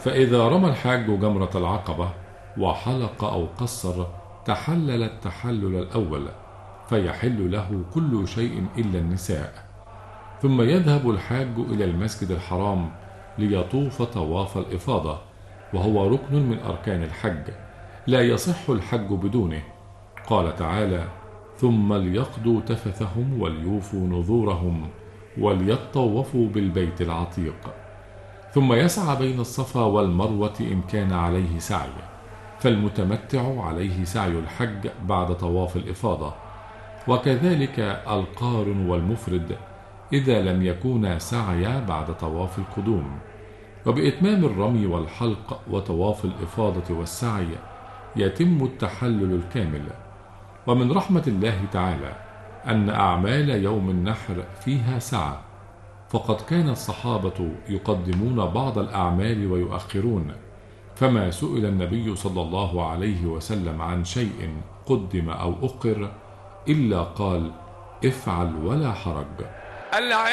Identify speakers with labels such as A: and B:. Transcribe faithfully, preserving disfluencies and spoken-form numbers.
A: فإذا رمى الحاج جمرة العقبة وحلق أو قصر تحلل التحلل الأول، فيحل له كل شيء إلا النساء. ثم يذهب الحاج إلى المسجد الحرام ليطوف طواف الإفاضة، وهو ركن من أركان الحج لا يصح الحج بدونه. قال تعالى: ثم ليقضوا تفثهم وليوفوا نذورهم وليطوفوا بالبيت العتيق. ثم يسعى بين الصفا والمروة إن كان عليه سعي، فالمتمتع عليه سعي الحج بعد طواف الإفاضة، وكذلك القارن والمفرد إذا لم يكونا سعيا بعد طواف القدوم. وبإتمام الرمي والحلق وطواف الإفاضة والسعي يتم التحلل الكامل. ومن رحمة الله تعالى أن أعمال يوم النحر فيها سعة، فقد كان الصحابة يقدمون بعض الأعمال ويؤخرون، فما سئل النبي صلى الله عليه وسلم عن شيء قدم أو أخر إلا قال: افعل ولا حرج.